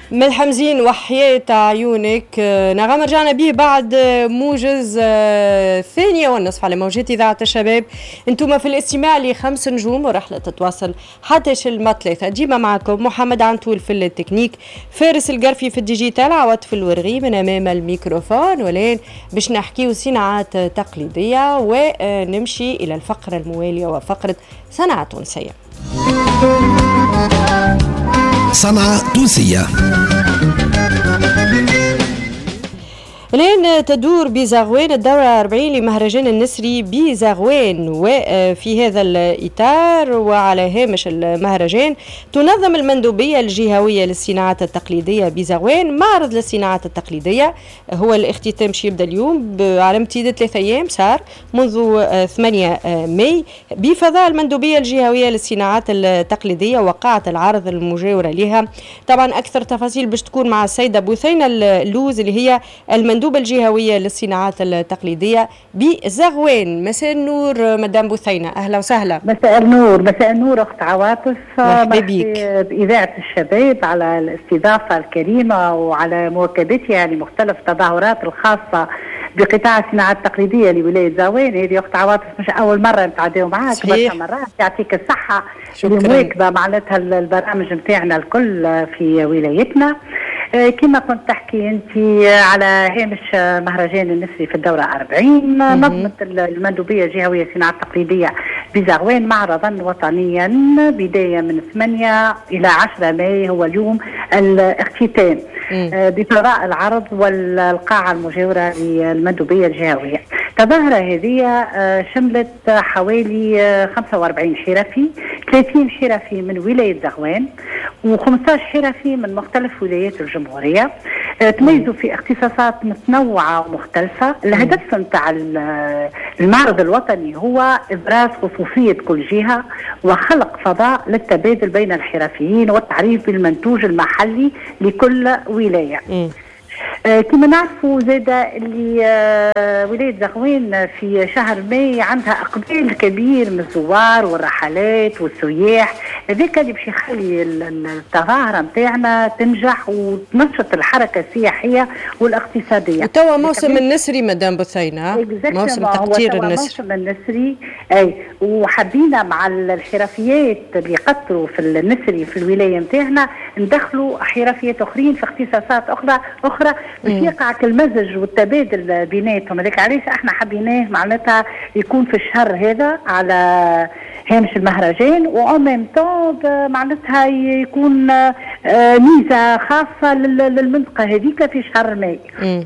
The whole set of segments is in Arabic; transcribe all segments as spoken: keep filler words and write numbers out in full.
ملحمزين وحياة عيونك. نغم رجعنا به بعد موجز ثانية والنصف على موجات إذاعة الشباب. انتم في الاستماع لخمس نجوم ورحلة تتواصل حتى شلمة ثلاثة. ديما معكم محمد عنتول في التكنيك، فارس القرفي في الديجيتال، عوض في الورغي من أمام الميكروفون. ولين باش نحكيو صناعات تقليدية ونمشي إلى الفقرة الموالية وفقرة صناعة تونسية. صنعة تونسية. الآن تدور بزاغوان الدورة أربعين لمهرجان النسري بزاغوان، وفي هذا الإطار وعلى هامش المهرجان تنظم المندوبية الجهوية للصناعات التقليدية بزاغوان معرض للصناعات التقليدية. هو الاختتام شي يبدأ اليوم على امتداد ثلاثة أيام صار منذ ثمانية ماي بفضاء المندوبية الجهوية للصناعات التقليدية وقاعة العرض المجاورة لها. طبعا أكثر تفاصيل باش تكون مع السيدة بثينة اللوز اللي هي المندوبة الجهوية للصناعات التقليدية بزاغوان. مساء النور مدام بثينة، أهلا وسهلا. مساء النور. مساء النور أخت عواطف، مرحبا بك بإذاعة الشباب على الاستضافة الكريمة وعلى مواكبتها لمختلف التظاهرات الخاصة بقطاع الصناعات التقليدية لولاية زاوين. هذه أخت عواطف مش أول مرة نتعداو معاك، برشا مرات. يعطيك الصحة لمواكبة معناتها البرامج نتاعنا الكل في ولايتنا. كما كنت تحكي أنت على هامش مهرجان النسري في الدورة أربعين، نظمت المندوبية الجهوية للصناعات التقليدية بزاغوان معرضا وطنيا بداية من ثمانية إلى عشرة ماي، هو اليوم الاختتام بفضاء العرض والقاعة المجاورة للمندوبية الجهوية. التظاهرة هذه شملت حوالي خمسة وأربعين حرفي، ثلاثين حرفي من ولاية زاغوان و15 حرفي من مختلف ولايات الجمهورية. تميزوا في اختصاصات متنوعة ومختلفة. الهدف نتاع المعرض الوطني هو إبراز خصوصية كل جهة وخلق فضاء للتبادل بين الحرفيين والتعريف بالمنتوج المحلي لكل ولاية. م. آه كما نعرفوا زادة اللي آه ولاية زاغوان في شهر ماي عندها إقبال كبير من الزوار والرحلات والسياح. هذاك اللي باش يخلي التظاهرة نتاعنا تنجح وتنشط الحركة السياحية والاقتصادية. وتوا موسم النسري مدام بثينة، موسم تقطير النسر. موسم النسري أي، وحبينا مع الحرفيات اللي يقطروا في النسري في الولاية نتاعنا ندخلوا حرفيات أخرين في اختصاصات أخرى أخرى باش يقع المزج والتبادل بيناتهم. هذاك علاش احنا حبيناه معناتها يكون في الشهر هذا على هامش المهرجان، وأمام طوب معناتها يكون ميزة خاصة للمنطقة هذيك في شهر ماي.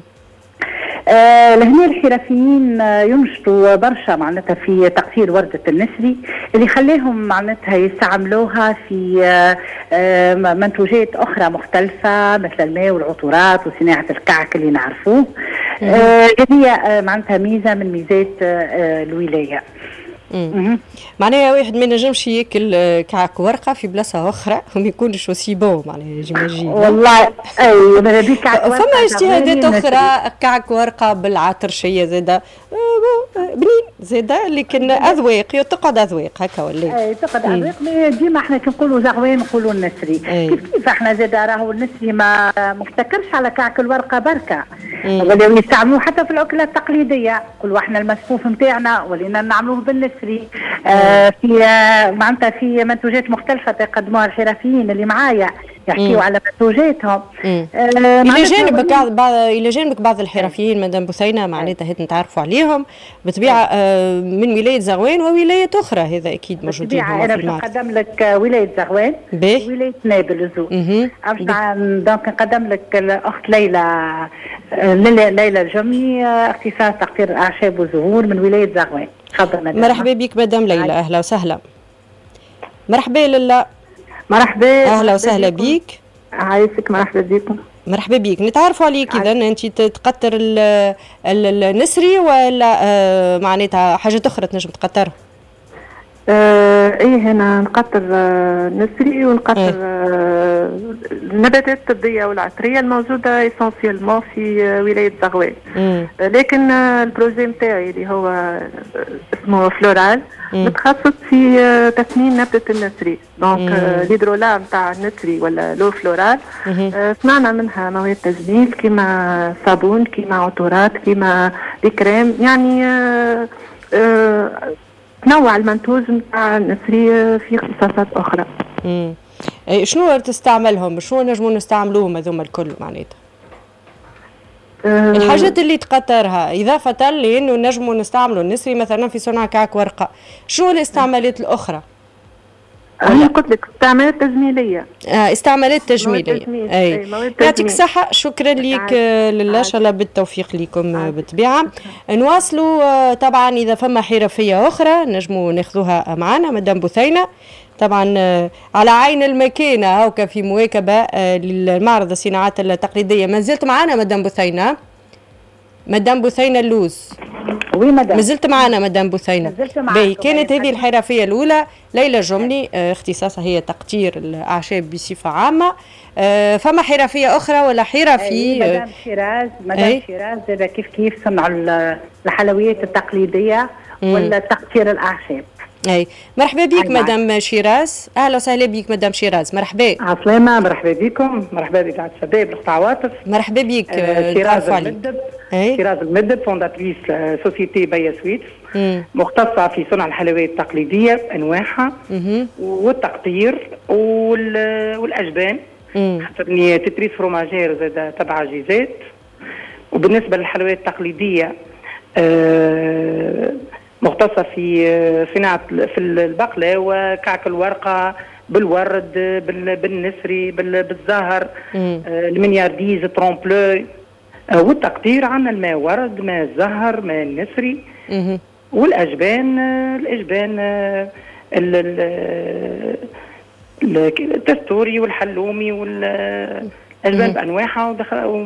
آه لهنا الحرفيين ينشطوا برشا معناتها في تقطير وردة النسري اللي خلاهم معناتها يستعملوها في آه آه منتوجات أخرى مختلفة مثل الماء والعطورات وصناعة الكعك اللي نعرفوه. هذه آه معناتها ميزة من ميزات آه الولاية. معناها واحد ما ينجمش ياكل كعك ورقه في بلاصه اخرى وما يكونش اوسي بون معناها جيماجين. والله اي هذيك كعك ورقه. فما اجتهادات اخرى كعك ورقه بالعطرشيه زاده بنين زاده، لكن اذواق تقعد اذواق هكا ولا اي تقعد اذواق. ديما احنا كي نقولوا زاغوان نقولوا النسري. كيف كيف احنا زاده راهو النسري ما مفتكرش على كعك الورقه بركه، ولاو يستعملوه حتى في الاكلات التقليديه. نقولوا احنا المسفوف نتاعنا ولينا نعملوه بالنسري. آه في آه معناتها في منتوجات مختلفة تقدموها الحرفيين اللي معايا يحكيوا على منتوجاتهم. آه إلى جانبك بعض إلى جانبك بعض الحرفيين مدام بثينة معناتها هيك نتعرفوا عليهم بالطبيعة آه من ولاية زاغوان وولاية أخرى، هذا أكيد موجودين هما في المعرض. أنا نقدم لك ولاية زاغوان ولاية نابل الزو. دونك نقدم لك الأخت ليلى ليلى الجمي اختصاص تقطير الأعشاب والزهور من ولاية زاغوان. مرحبا بك مدام ليلى، اهلا وسهلا. مرحبا لله. مرحبا اهلا وسهلا بك. عايشك. مرحبا بكم. مرحبا بك. نتعرفوا عليك اذا انت تقطر النسري ولا آه معناتها حاجه اخرى تنجم تقطرها؟ آه ايه هنا نقطر آه نسري ونقطر آه النباتات الطبية والعطرية الموجودة اسونسيالمون في ولاية زغوان. لكن البروجي نتاعي اللي هو اسمه فلورال متخصص في تسمين نبتة النسري، دونك الهيدرولا نتاع النسري ولا لو فلورال صنعنا منها مواد تجميل كيما صابون كيما عطورات كيما الكريم، يعني آه آه تنوع المنتوج نتاع النسري في اختصاصات اخرى. امم شنو تستعملهم؟ شنو نجموا نستعملوهم هذوما الكل معناتها؟ أه الحاجات اللي تقطرها اضافه لانه نجموا نستعملوا النسري مثلا في صنع كعك ورقه، شنو الاستعمالات الاخرى؟ أنا قلت لك استعمالات تجميلية. آه استعمالات تجميلية. أي يعطيك الصحة، شكرا لك لله، إن شاء الله بالتوفيق لكم بالطبيعة. نواصلوا طبعا إذا فما حرفية أخرى نجموا ناخذوها معنا مدام بثينة، طبعا على عين المكانة هوكا في مواكبة للمعرض الصناعات التقليدية. ما زلت معنا مدام بثينة؟ مدام بثينة اللوز. وي مدام. ما زلت معنا مدام بثينة. باهي، كانت هذه الحرفية الأولى. ليلى جملي اختصاصها هي تقطير الأعشاب بصفة عامة. فما حرفية أخرى ولا حرفي؟ مدام شيراز، مدام شيراز زاد كيف كيف صنعوا الحلويات التقليدية ولا تقطير الأعشاب. اي مرحبا بك مدام شيراز، اهلا وسهلا بك مدام شيراز، مرحبا. عسلامة، مرحبا بكم، مرحبا بك على الشباب الاخت عواطف. مرحبا بك. آه شيراز المدب، شيراز المدب فونداتريس سوسيتي بيا سويتس، مختصة في صنع الحلويات التقليدية بانواعها والتقطير والاجبان، خاطرني تتريس فروماجير زاد تبع جيزات. وبالنسبة للحلويات التقليدية آه مختصة في صناعة في البقلة وكعك الورقة بالورد بالنسري بالزهر المنيارديز ترومبلو، والتقطير عندنا الماء ورد ماء الزهر ماء النسري والأجبان الأجبان التستوري والحلومي والأجبان بأنواعها،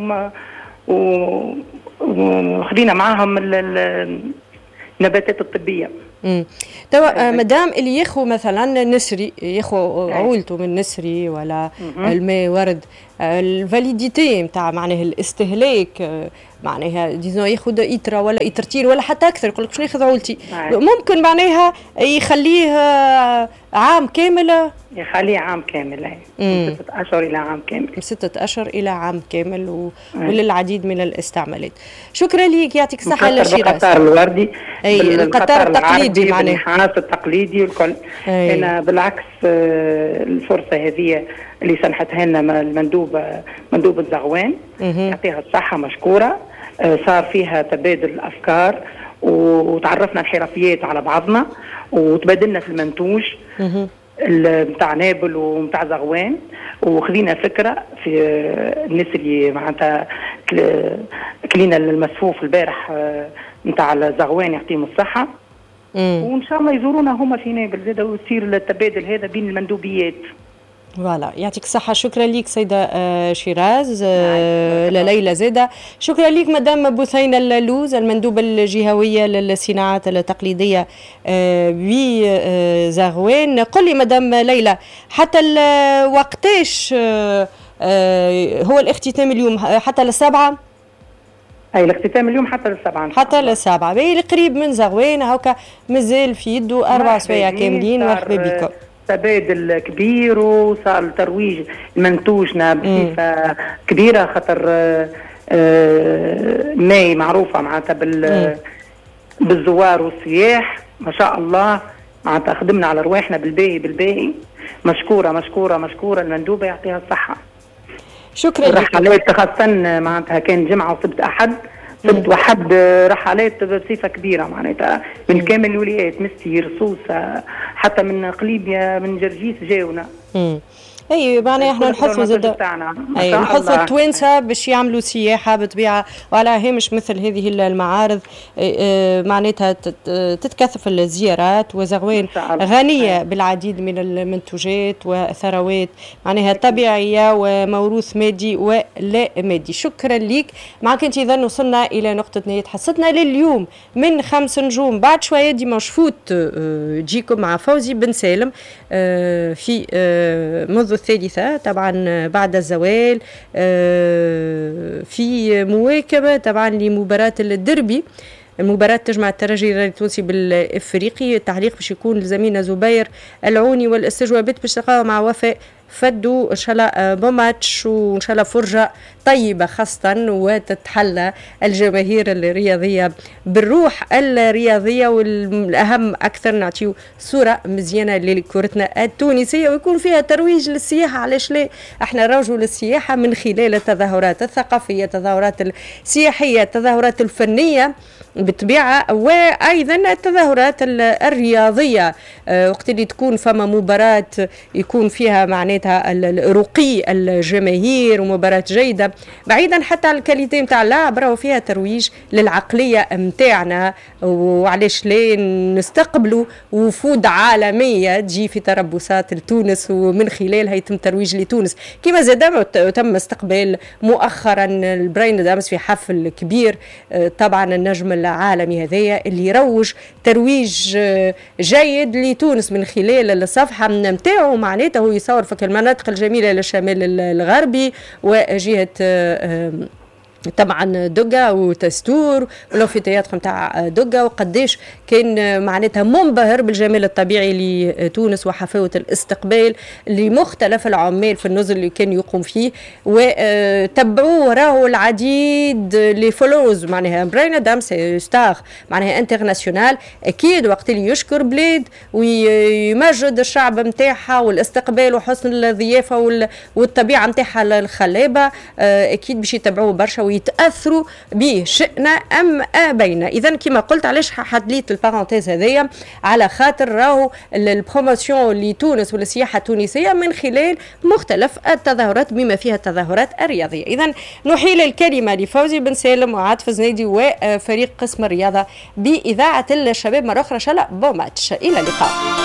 وخلينا معاهم النباتات الطبية. امم توا مدام اللي ياخذ مثلا نسري، ياخذ عولته من نسري ولا الماء ورد، الفاليديتي نتاع معناها الاستهلاك معناها ديزون ياخذ ايترا ولا ايترتين ولا حتى اكثر، يقول لك باش ناخذ عولتي ممكن معناها يخليه عام كامل، يخليه عام كامل من ستة اشهر الى عام كامل، من ستة اشهر الى عام كامل و... وللعديد من الاستعمالات. شكرا لك، يعطيك الصحه. لشيراز القطار الوردي، اي القطار التقليدي معناها الحناس التقليدي والكل. انا بالعكس الفرصه هذه اللي سنحتها لنا المندوبه مندوبه زغوان يعطيها الصحه مشكوره، صار فيها تبادل الافكار وتعرفنا الحرفيات على بعضنا وتبادلنا في المنتوج نتاع نابل ونتاع زغوان، وخذينا فكره في الناس اللي معناتها كلينا المسفوف البارح نتاع زغوان يعطيهم الصحه، وان شاء الله يزورونا هما في نابل زاده ويصير التبادل هذا بين المندوبيات. فوالا، يعطيك الصحة. شكرا لك سيدة شيراز. لليلى زادة، شكرا لك مدام بثينة اللوز المندوبة الجهوية للصناعات التقليدية بزغوان. قل لي مدام ليلى، حتى وقتاش هو الاختتام اليوم؟ حتى للسبعة؟ اي الاختتام اليوم حتى للسبعة، حتى للسبعة. باهي قريب من زغوان هكا، مازال في يده أربع سوايع كاملين. مرحبا بكم. تبادل كبير وصار الترويج منتوجنا بصفه كبيره، خاطر ماي معروفه معناتها بال بالزوار والسياح ما شاء الله، معناتها خدمنا على رواحنا بالباهي بالباهي. مشكوره مشكوره مشكوره المندوبه يعطيها الصحه. شكرا. الرحلات خاصه معناتها كان جمعه وسبت احد، سبت وحد رحلات بصفه كبيره معناتها من كامل الولايات، مستير سوسه حتى من قليبيا من جرجيس جاونا. امم اي معناها احنا نحثوا زاد اي نحثوا التوانسه باش يعملوا سياحه بطبيعه، وعلى هامش مثل هذه المعارض معناتها تتكثف الزيارات، وزغوان غنيه بالعديد من المنتوجات وثروات معناها طبيعيه وموروث مادي ولا مادي. شكرا لك. معك انت اذا وصلنا الى نقطه نهايه حصتنا لليوم من خمس نجوم. بعد شويه ديماش فوت تجيكم مع فوزي بن سالم في منذ الثالثة طبعا بعد الزوال في مواكبة طبعا لمباراة الدربي، المباراة تجمع الترجي التونسي بالإفريقي. التعليق باش يكون لزميلنا زبير العوني والاستجوابات باش تلقاو مع وفاء فدوا ان شاء الله بوماتش وان شاء الله فرجه طيبه خاصه وتتحلى الجماهير الرياضيه بالروح الرياضيه، والاهم اكثر نعطيو صوره مزيانه لكرتنا التونسيه ويكون فيها ترويج للسياحه. علاش لا؟ احنا نروجوا للسياحه من خلال التظاهرات الثقافيه، التظاهرات السياحيه، التظاهرات الفنيه بالطبيعه، وايضا التظاهرات الرياضيه وقت اللي تكون فما مباراه يكون فيها معناتها الرقي الجماهير ومباراة جيدة بعيدا حتى على الكاليتي متاع اللعب، راهو فيها ترويج للعقلية متاعنا، وعلاش لا نستقبلوا وفود عالمية تجي في تربصات لتونس ومن خلالها يتم ترويج لتونس. كما زاد تم استقبال مؤخرا البراين دامس في حفل كبير طبعا النجم العالمي هذايا اللي يروج ترويج جيد لتونس من خلال الصفحة متاعه، معناته هو يصور في المناطق الجميلة للشمال الغربي وجهة طبعا دقة وتستور ولو في تياتر متاع دقة، وقديش كان معناتها منبهر بالجمال الطبيعي لتونس وحفاوة الاستقبال لمختلف العمال في النزل اللي كان يقوم فيه، وتبعوه راهو العديد لفولوز معناها براين دامس ستار معناها انترناسيونال. اكيد وقت اللي يشكر بلاد ويمجد الشعب متاعها والاستقبال وحسن الضيافة والطبيعة متاعها الخلابة، اكيد باش يتبعوه برشا ويتأثروا به شئنا أم أبينا. إذن كما قلت علاش حدليت البارانتيز هذيا على خاطر راهو البروموسيون لتونس والسياحة التونسية من خلال مختلف التظاهرات بما فيها التظاهرات الرياضية. إذن نحيل الكلمة لفوزي بن سالم وعاطف زنيدي وفريق قسم الرياضة بإذاعة الشباب مرة أخرى. إن شاء الله بون ماتش، إلى اللقاء.